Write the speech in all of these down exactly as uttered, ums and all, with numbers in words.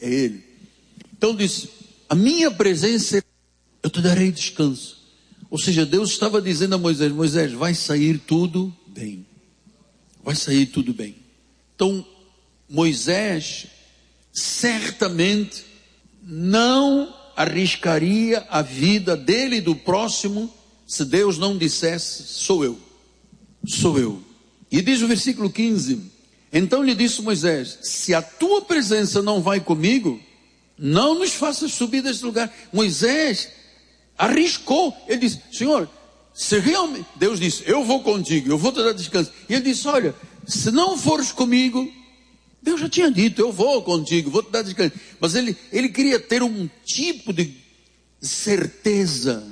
é Ele. Então disse, a minha presença, eu te darei descanso. Ou seja, Deus estava dizendo a Moisés, Moisés, vai sair tudo bem. Vai sair tudo bem. Então, Moisés certamente não arriscaria a vida dele e do próximo se Deus não dissesse, sou eu, sou eu. E diz o versículo quinze, então lhe disse Moisés, se a tua presença não vai comigo, não nos faças subir deste lugar. Moisés arriscou, ele disse, Senhor, se realmente, Deus disse, eu vou contigo, eu vou te dar descanso. E ele disse, olha, se não fores comigo, Deus já tinha dito, eu vou contigo, vou te dar descanso. Mas ele, ele queria ter um tipo de certeza.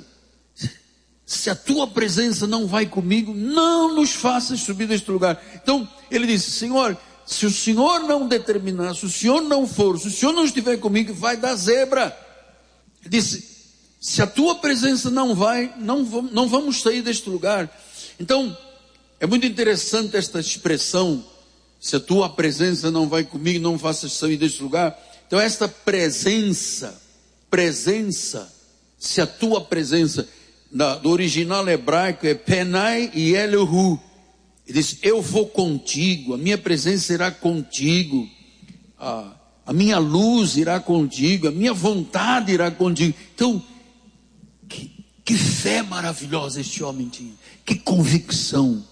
Se a tua presença não vai comigo, não nos faças subir deste lugar. Então, ele disse, Senhor, se o Senhor não determinar, se o Senhor não for, se o Senhor não estiver comigo, vai dar zebra. Ele disse, se a tua presença não vai, não, não vamos sair deste lugar. Então, é muito interessante esta expressão, se a tua presença não vai comigo, não faças sair deste lugar. Então, esta presença, presença, se a tua presença, na, do original hebraico é Penai e Elohu. Ele diz, eu vou contigo, a minha presença irá contigo, a, a minha luz irá contigo, a minha vontade irá contigo. Então, que, que fé maravilhosa este homem tinha, que convicção.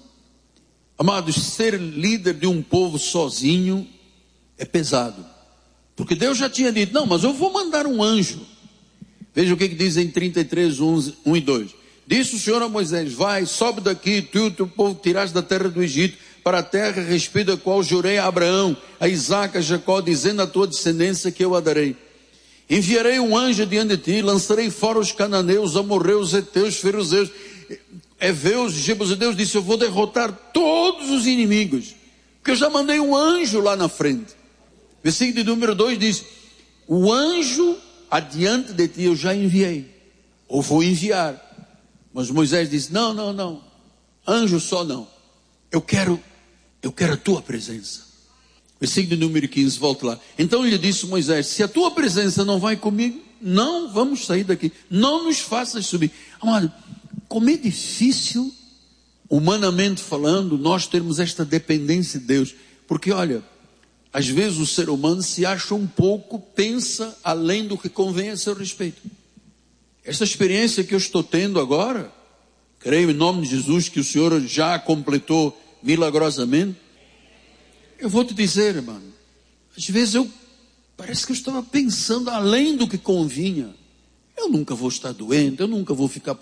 Amados, ser líder de um povo sozinho é pesado, porque Deus já tinha dito, não, mas eu vou mandar um anjo. Veja o que, que diz em trinta e três, um e dois. Disse o Senhor a Moisés, vai, sobe daqui, tu e o teu povo tiraste da terra do Egito, para a terra a respeito da qual jurei a Abraão, a Isaque, a Jacó, dizendo à tua descendência que eu a darei. Enviarei um anjo diante de ti, lançarei fora os cananeus, amorreus, heteus, feruzeus, heveus, jebuseus. Disse, eu vou derrotar todos os inimigos, porque eu já mandei um anjo lá na frente. Versículo de número dois diz, o anjo adiante de ti eu já enviei, ou vou enviar. Mas Moisés disse, não, não, não, anjo só não, eu quero, eu quero a tua presença. Versículo de número quinze, volta lá. Então lhe disse Moisés, se a tua presença não vai comigo, não vamos sair daqui, não nos faças subir. Amado, como é difícil, humanamente falando, nós termos esta dependência de Deus, porque olha, às vezes o ser humano se acha um pouco, pensa além do que convém a seu respeito. Essa experiência que eu estou tendo agora, creio em nome de Jesus que o Senhor já completou milagrosamente. Eu vou te dizer, irmão, às vezes eu, parece que eu estava pensando além do que convinha. Eu nunca vou estar doente, eu nunca vou ficar...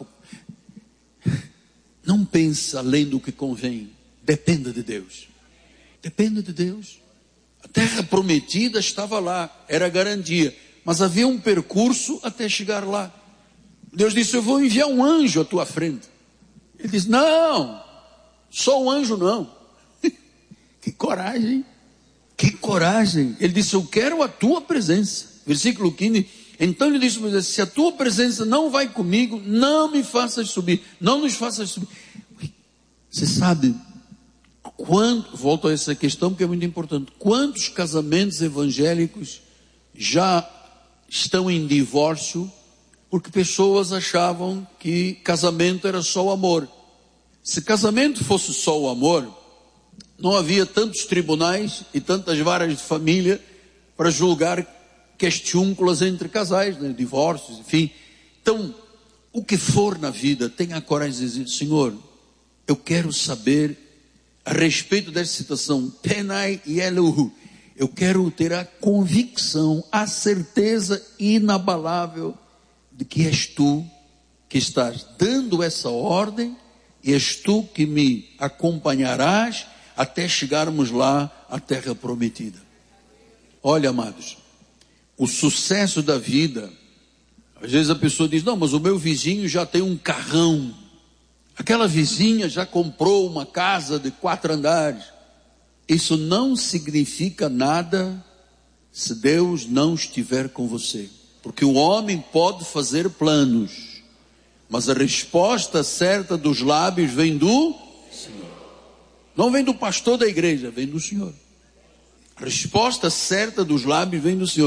Não pense além do que convém, dependa de Deus. Dependa de Deus. A terra prometida estava lá, era garantia, mas havia um percurso até chegar lá. Deus disse, eu vou enviar um anjo à tua frente. Ele disse, não, só um anjo não. Que coragem, que coragem. Ele disse, eu quero a tua presença. Versículo quinze, então ele disse, se a tua presença não vai comigo, não me faças subir, não nos faças subir. Você sabe, quando, volto a essa questão porque é muito importante, quantos casamentos evangélicos já estão em divórcio porque pessoas achavam que casamento era só o amor. Se casamento fosse só o amor, não havia tantos tribunais e tantas varas de família para julgar questiúnculas entre casais, né? Divórcios, enfim. Então, o que for na vida, tenha a coragem de dizer, Senhor, eu quero saber a respeito dessa situação, Penai e Elohu, eu quero ter a convicção, a certeza inabalável de que és tu que estás dando essa ordem, e és tu que me acompanharás até chegarmos lá à terra prometida. Olha, amados, o sucesso da vida, às vezes a pessoa diz, não, mas o meu vizinho já tem um carrão, aquela vizinha já comprou uma casa de quatro andares. Isso não significa nada se Deus não estiver com você. Porque o homem pode fazer planos, mas a resposta certa dos lábios vem do Senhor. Não vem do pastor da igreja, vem do Senhor. A resposta certa dos lábios vem do Senhor. Então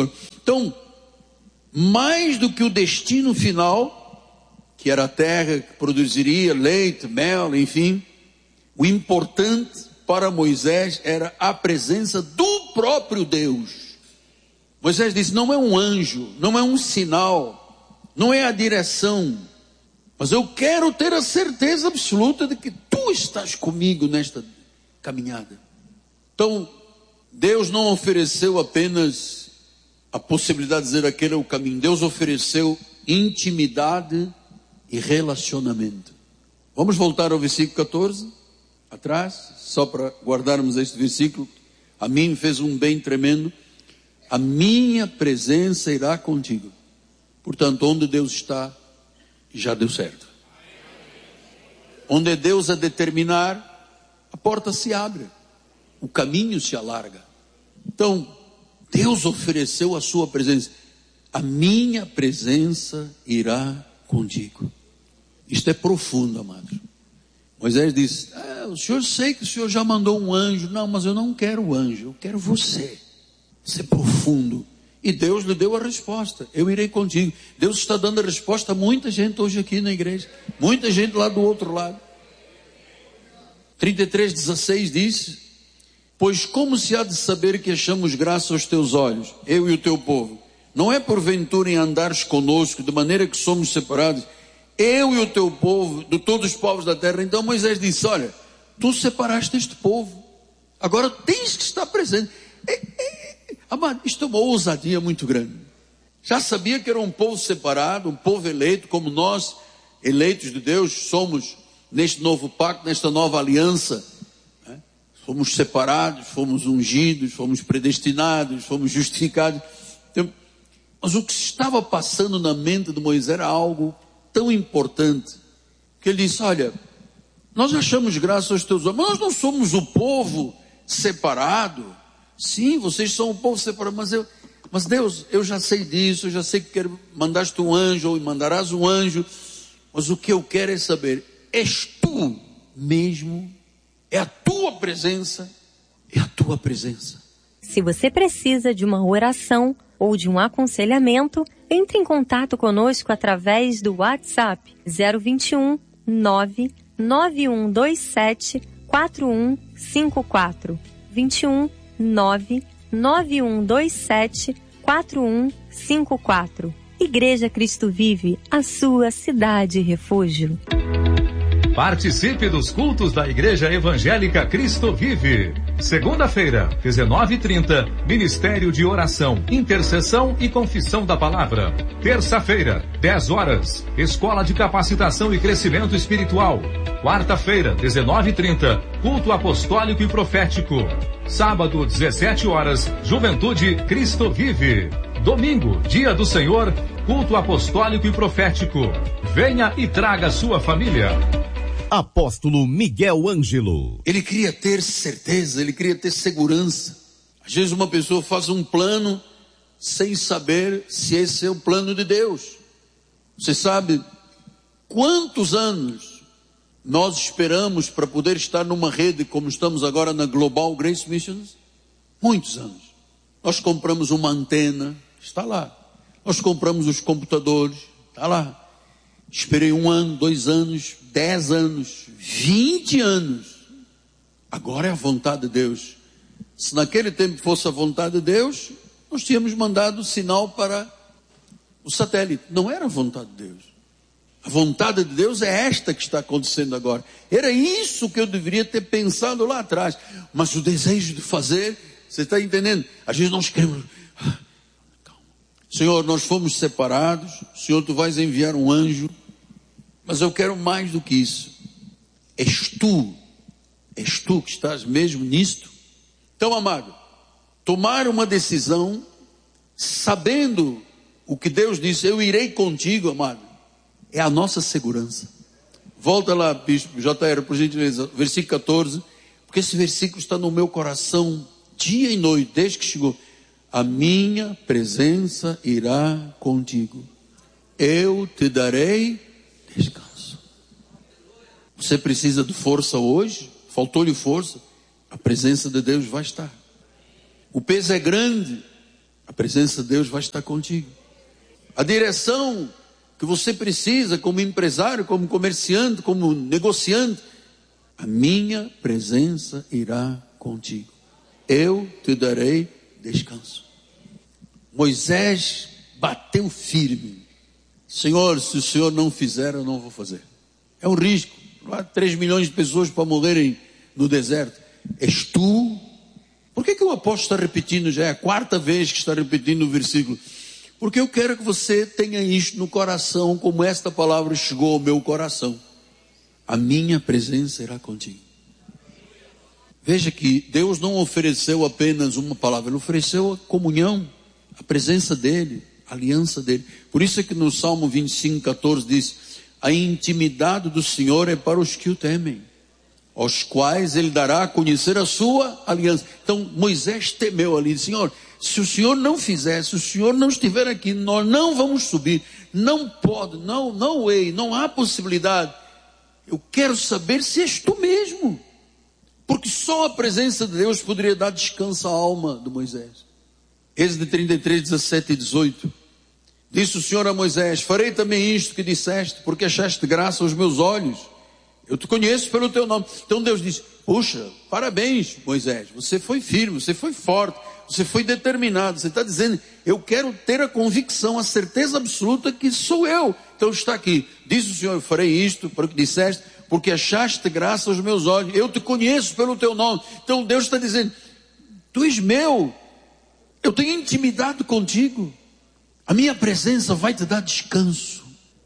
Então, mais do que o destino final, que era a terra que produziria leite, mel, enfim, o importante para Moisés era a presença do próprio Deus. Moisés disse, não é um anjo, não é um sinal, não é a direção, mas eu quero ter a certeza absoluta de que tu estás comigo nesta caminhada. Então, Deus não ofereceu apenas a possibilidade de dizer aquele é o caminho. Deus ofereceu intimidade e relacionamento. Vamos voltar ao versículo catorze, atrás, só para guardarmos este versículo. A mim me fez um bem tremendo. A minha presença irá contigo. Portanto, onde Deus está, já deu certo. Onde Deus a determinar, a porta se abre. O caminho se alarga. Então, Deus ofereceu a sua presença. A minha presença irá contigo. Isto é profundo, amados. Moisés disse, ah, o senhor sei que o senhor já mandou um anjo. Não, mas eu não quero o anjo, eu quero você. Isso é profundo. E Deus lhe deu a resposta. Eu irei contigo. Deus está dando a resposta a muita gente hoje aqui na igreja. Muita gente lá do outro lado. trinta e três, dezesseis diz, pois como se há de saber que achamos graça aos teus olhos, eu e o teu povo? Não é porventura em andares conosco, de maneira que somos separados, eu e o teu povo, de todos os povos da terra. Então Moisés disse, olha, tu separaste este povo, agora tens que estar presente. É, é, amado, isto é uma ousadia muito grande. Já sabia que era um povo separado, um povo eleito, como nós, eleitos de Deus, somos neste novo pacto, nesta nova aliança, né? Fomos separados, fomos ungidos, fomos predestinados, fomos justificados. Então, mas o que estava passando na mente de Moisés era algo tão importante, que ele disse, olha, nós achamos graça aos teus olhos, mas nós não somos o povo separado. Sim, vocês são o povo separado, mas eu, mas Deus, eu já sei disso, eu já sei que quero, mandaste um anjo, ou mandarás um anjo, mas o que eu quero é saber, és tu mesmo, é a tua presença, é a tua presença. Se você precisa de uma oração ou de um aconselhamento, entre em contato conosco através do WhatsApp zero vinte e um, nove nove um dois sete, quatro um cinco quatro, vinte e um, nove nove um dois sete, quatro um cinco quatro. Igreja Cristo Vive, a sua cidade refúgio. Participe dos cultos da Igreja Evangélica Cristo Vive. Segunda-feira, dezenove e trinta, Ministério de Oração, Intercessão e Confissão da Palavra. Terça-feira, dez horas, Escola de Capacitação e Crescimento Espiritual. Quarta-feira, dezenove e trinta, Culto Apostólico e Profético. Sábado, dezessete horas, Juventude Cristo Vive. Domingo, Dia do Senhor, Culto Apostólico e Profético. Venha e traga sua família. Apóstolo Miguel Ângelo. Ele queria ter certeza, ele queria ter segurança. Às vezes uma pessoa faz um plano sem saber se esse é o plano de Deus. Você sabe quantos anos nós esperamos para poder estar numa rede como estamos agora na Global Grace Missions? Muitos anos. Nós compramos uma antena, está lá. Nós compramos os computadores, está lá. Esperei um ano, dois anos, dez anos, vinte anos. Agora é a vontade de Deus. Se naquele tempo fosse a vontade de Deus, nós tínhamos mandado sinal para o satélite. Não era a vontade de Deus. A vontade de Deus é esta que está acontecendo agora. Era isso que eu deveria ter pensado lá atrás. Mas o desejo de fazer, você está entendendo? Às vezes nós queremos... Calma. Senhor, nós fomos separados. Senhor, tu vais enviar um anjo. Mas eu quero mais do que isso. És tu, és tu que estás mesmo nisto. Então, amado, tomar uma decisão, sabendo o que Deus disse, eu irei contigo, amado, é a nossa segurança. Volta lá, Bispo J R, por gentileza, versículo catorze, porque esse versículo está no meu coração, dia e noite, desde que chegou. A minha presença irá contigo. Eu te darei descanso. Você precisa de força hoje? Faltou-lhe força? A presença de Deus vai estar. O peso é grande, A presença de Deus vai estar contigo. A direção que você precisa como empresário, como comerciante, como negociante, a minha presença irá contigo. Eu te darei descanso. Moisés bateu firme. Senhor, se o Senhor não fizer, eu não vou fazer. É um risco. Há três milhões de pessoas para morrerem no deserto. És tu? Por que que o apóstolo está repetindo? Já é a quarta vez que está repetindo o versículo. Porque eu quero que você tenha isto no coração, como esta palavra chegou ao meu coração. A minha presença irá contigo. Veja que Deus não ofereceu apenas uma palavra, Ele ofereceu a comunhão, a presença dEle, a aliança dEle. Por isso é que no Salmo vinte e cinco, catorze diz: a intimidade do Senhor é para os que o temem, aos quais Ele dará a conhecer a sua aliança. Então Moisés temeu ali, Senhor, se o Senhor não fizer, se o Senhor não estiver aqui, nós não vamos subir. Não pode, não, não way, não há possibilidade. Eu quero saber se és tu mesmo. Porque só a presença de Deus poderia dar descanso à alma de Moisés. Êxodo trinta e três, dezessete e dezoito. Disse o Senhor a Moisés: farei também isto que disseste, porque achaste graça aos meus olhos. Eu te conheço pelo teu nome. Então Deus disse: puxa, parabéns Moisés, você foi firme, você foi forte, você foi determinado. Você está dizendo: eu quero ter a convicção, a certeza absoluta que sou eu. Então está aqui, diz o Senhor: eu farei isto para o que disseste, porque achaste graça aos meus olhos. Eu te conheço pelo teu nome. Então Deus está dizendo: tu és meu, eu tenho intimidade contigo, a minha presença vai te dar descanso.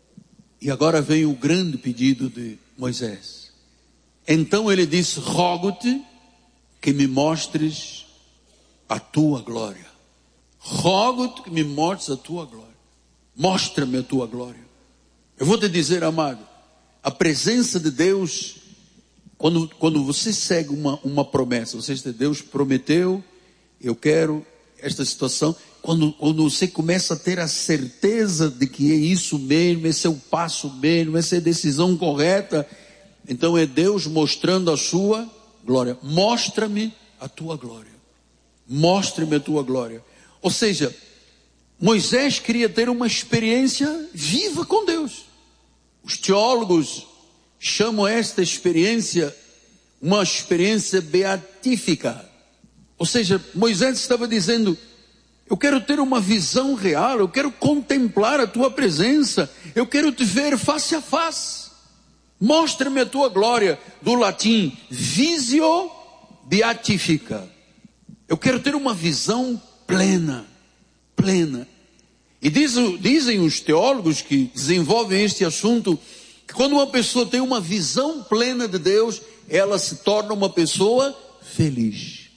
E agora vem o grande pedido de Moisés. Então ele disse: rogo-te que me mostres a tua glória. Rogo-te que me mostres a tua glória. Mostra-me a tua glória. Eu vou te dizer, amado, a presença de Deus, quando, quando você segue uma, uma promessa, você diz: Deus prometeu, eu quero esta situação. Quando, quando você começa a ter a certeza de que é isso mesmo, esse é o passo mesmo, essa é a decisão correta, então é Deus mostrando a sua glória. Mostra-me a tua glória. Mostre-me a tua glória. Ou seja, Moisés queria ter uma experiência viva com Deus. Os teólogos chamam esta experiência uma experiência beatífica. Ou seja, Moisés estava dizendo: eu quero ter uma visão real, eu quero contemplar a tua presença, eu quero te ver face a face. Mostra-me a tua glória, do latim visio beatifica. Eu quero ter uma visão plena, plena. E diz, dizem os teólogos que desenvolvem este assunto, que quando uma pessoa tem uma visão plena de Deus, ela se torna uma pessoa feliz.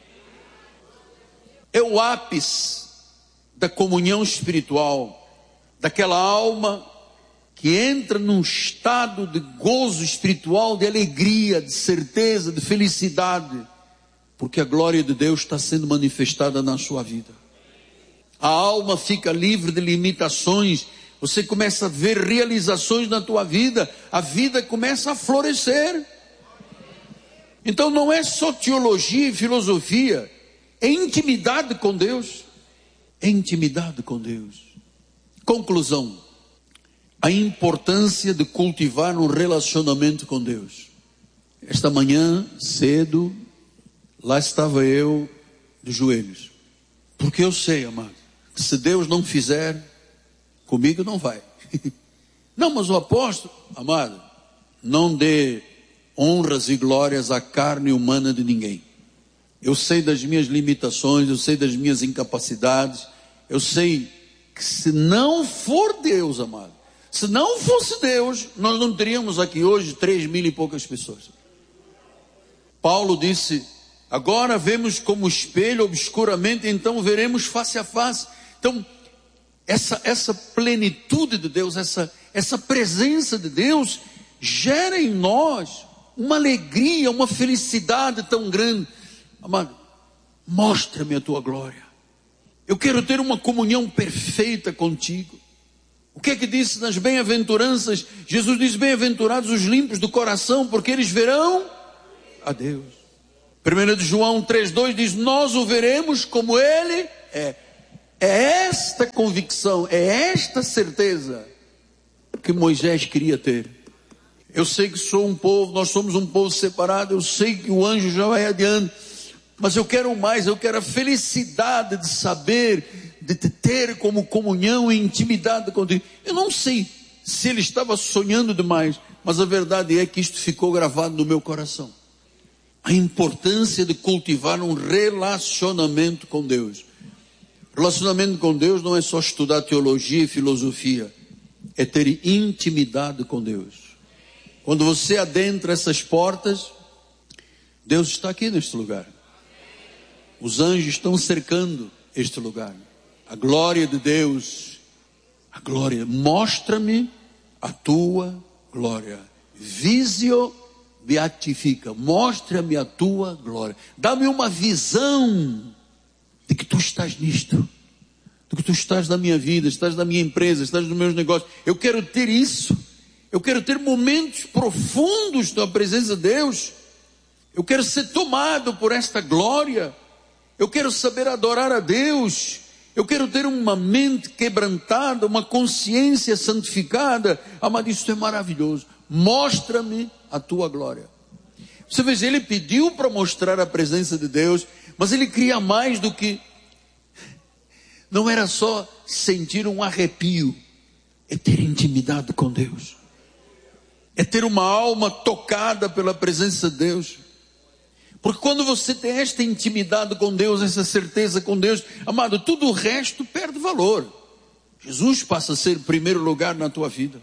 É o ápice da comunhão espiritual, daquela alma que entra num estado de gozo espiritual, de alegria, de certeza, de felicidade, porque a glória de Deus está sendo manifestada na sua vida. A alma fica livre de limitações, você começa a ver realizações na tua vida, a vida começa a florescer. Então não é só teologia e filosofia, é intimidade com Deus, é intimidade com Deus. Conclusão: a importância de cultivar um relacionamento com Deus. Esta manhã, cedo, lá estava eu de joelhos, porque eu sei, amado, que se Deus não fizer, comigo não vai. Não, mas o apóstolo, amado, não dê honras e glórias à carne humana de ninguém. Eu sei das minhas limitações, eu sei das minhas incapacidades, eu sei que se não for Deus, amado, se não fosse Deus, nós não teríamos aqui hoje três mil e poucas pessoas. Paulo disse: agora vemos como espelho obscuramente, então veremos face a face. Então, essa, essa plenitude de Deus, essa, essa presença de Deus, gera em nós uma alegria, uma felicidade tão grande. Amado, mostra-me a tua glória. Eu quero ter uma comunhão perfeita contigo. O que é que disse nas bem-aventuranças? Jesus diz: bem-aventurados os limpos do coração, porque eles verão a Deus. primeira de João três, dois diz: nós o veremos como Ele é. É esta convicção, é esta certeza que Moisés queria ter. Eu sei que sou um povo, nós somos um povo separado, eu sei que o anjo já vai adiante, mas eu quero mais, eu quero a felicidade de saber, de te ter como comunhão e intimidade contigo. Eu não sei se ele estava sonhando demais, mas a verdade é que isto ficou gravado no meu coração. A importância de cultivar um relacionamento com Deus. Relacionamento com Deus não é só estudar teologia e filosofia, é ter intimidade com Deus. Quando você adentra essas portas, Deus está aqui neste lugar. Os anjos estão cercando este lugar. A glória de Deus, a glória, mostra-me a tua glória. Visio beatifica, mostra-me a tua glória. Dá-me uma visão de que tu estás nisto, de que tu estás na minha vida, estás na minha empresa, estás nos meus negócios. Eu quero ter isso. Eu quero ter momentos profundos na presença de Deus. Eu quero ser tomado por esta glória. Eu quero saber adorar a Deus. Eu quero ter uma mente quebrantada, uma consciência santificada. Amado, isso é maravilhoso. Mostra-me a tua glória. Você veja, ele pediu para mostrar a presença de Deus, mas ele queria mais do que... Não era só sentir um arrepio. É ter intimidade com Deus. É ter uma alma tocada pela presença de Deus. Porque quando você tem esta intimidade com Deus, essa certeza com Deus, amado, tudo o resto perde valor. Jesus passa a ser o primeiro lugar na tua vida.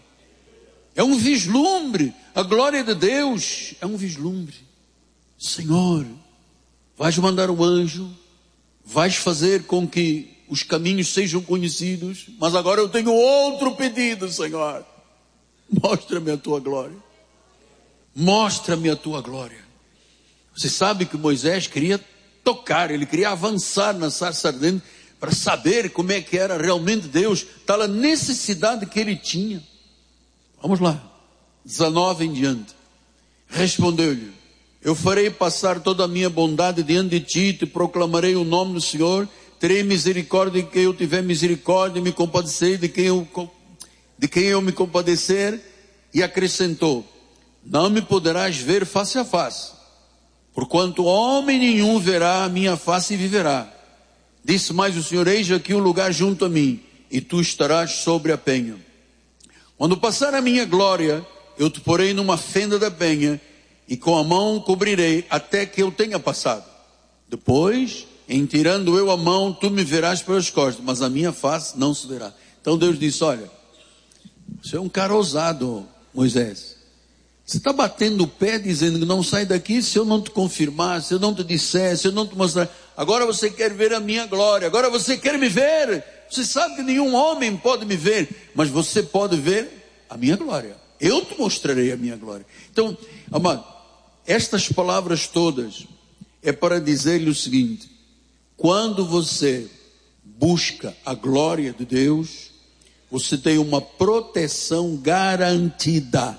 É um vislumbre. A glória de Deus é um vislumbre. Senhor, vais mandar um anjo, vais fazer com que os caminhos sejam conhecidos, mas agora eu tenho outro pedido, Senhor. Mostra-me a tua glória. Mostra-me a tua glória. Você sabe que Moisés queria tocar, ele queria avançar na sarça ardente para saber como é que era realmente Deus, tal a necessidade que ele tinha. Vamos lá, dezenove em diante. Respondeu-lhe: eu farei passar toda a minha bondade diante de ti, te proclamarei o nome do Senhor, terei misericórdia de quem eu tiver misericórdia, me compadecerei de quem eu de quem eu me compadecer. E acrescentou: não me poderás ver face a face, porquanto homem nenhum verá a minha face e viverá. Disse mais o Senhor: eis aqui o lugar junto a mim, e tu estarás sobre a penha. Quando passar a minha glória, eu te porei numa fenda da penha, e com a mão cobrirei até que eu tenha passado. Depois, em tirando eu a mão, tu me verás pelas costas, mas a minha face não se verá. Então Deus disse: olha, você é um cara ousado, Moisés. Você está batendo o pé dizendo que não sai daqui se eu não te confirmar, se eu não te disser, se eu não te mostrar. Agora você quer ver a minha glória, agora você quer me ver. Você sabe que nenhum homem pode me ver, mas você pode ver a minha glória. Eu te mostrarei a minha glória. Então, amado, estas palavras todas é para dizer-lhe o seguinte: quando você busca a glória de Deus, você tem uma proteção garantida.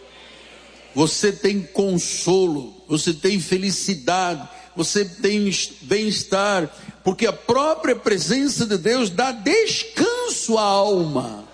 Você tem consolo, você tem felicidade, você tem bem-estar, porque a própria presença de Deus dá descanso à alma.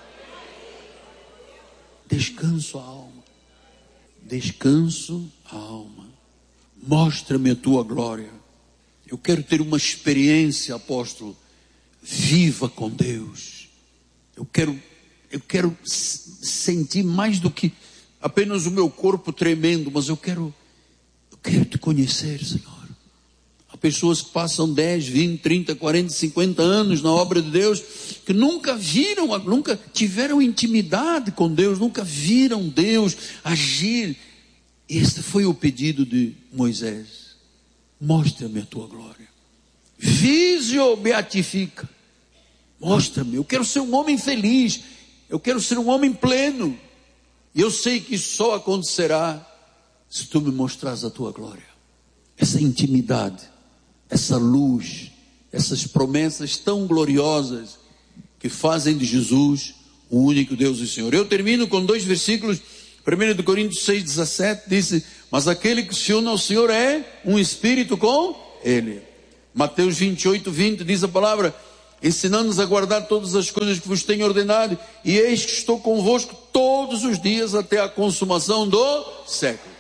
Descanso à alma. Descanso à alma. Mostra-me a tua glória. Eu quero ter uma experiência, apóstolo, viva com Deus. Eu quero, eu quero sentir mais do que apenas o meu corpo tremendo, mas eu quero, eu quero te conhecer, Senhor. Há pessoas que passam dez, vinte, trinta, quarenta, cinquenta anos na obra de Deus, que nunca viram, nunca tiveram intimidade com Deus, nunca viram Deus agir. Este foi o pedido de Moisés: mostra-me a tua glória. Visio beatifica. Mostra-me, eu quero ser um homem feliz, eu quero ser um homem pleno. E eu sei que isso só acontecerá se tu me mostrares a tua glória. Essa intimidade, essa luz, essas promessas tão gloriosas que fazem de Jesus o único Deus e Senhor. Eu termino com dois versículos. primeiro de Coríntios seis, dezessete diz: mas aquele que se une ao Senhor é um espírito com Ele. Mateus vinte e oito, vinte diz a palavra: ensinando-nos a guardar todas as coisas que vos tenho ordenado, e eis que estou convosco todos os dias até a consumação do século.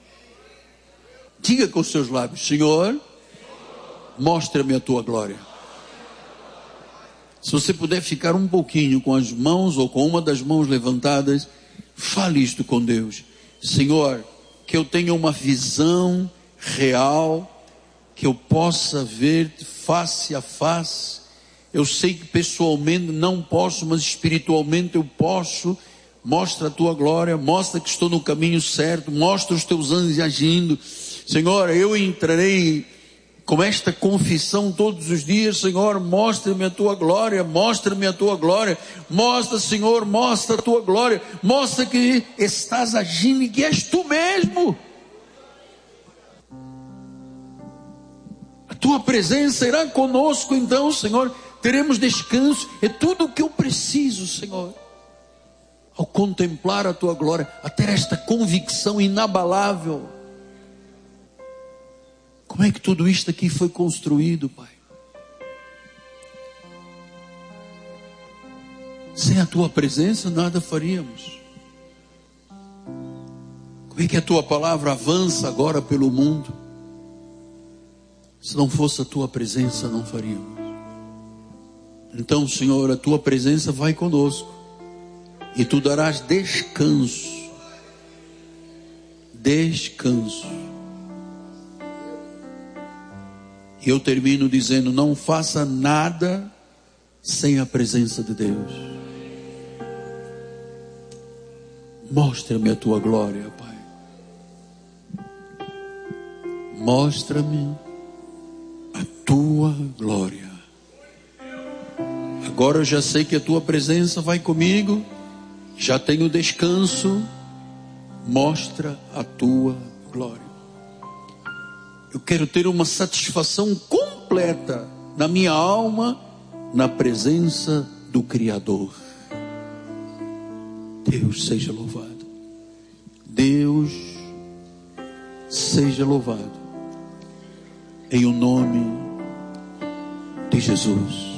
Diga com os seus lábios: Senhor, mostra-me a tua glória. Se você puder ficar um pouquinho com as mãos ou com uma das mãos levantadas, fale isto com Deus. Senhor, que eu tenha uma visão real, que eu possa ver face a face. Eu sei que pessoalmente não posso, mas espiritualmente eu posso. Mostra a tua glória, mostra que estou no caminho certo, mostra os teus anjos agindo. Senhor, eu entrarei com esta confissão todos os dias. Senhor, mostra-me a tua glória, mostra-me a tua glória, mostra, Senhor, mostra a tua glória, mostra que estás agindo e que és tu mesmo. A tua presença irá conosco, então, Senhor, teremos descanso. É tudo o que eu preciso, Senhor, ao contemplar a tua glória, a ter esta convicção inabalável. Como é que tudo isto aqui foi construído, Pai? Sem a tua presença nada faríamos. Como é que a tua palavra avança agora pelo mundo? Se não fosse a tua presença, não faríamos. Então, Senhor, a tua presença vai conosco, e tu darás descanso. Descanso. E eu termino dizendo: não faça nada sem a presença de Deus. Mostra-me a tua glória, Pai. Mostra-me a tua glória. Agora eu já sei que a tua presença vai comigo, já tenho descanso. Mostra a tua glória. Eu quero ter uma satisfação completa na minha alma, na presença do Criador. Deus seja louvado. Deus seja louvado. Em o nome de Jesus.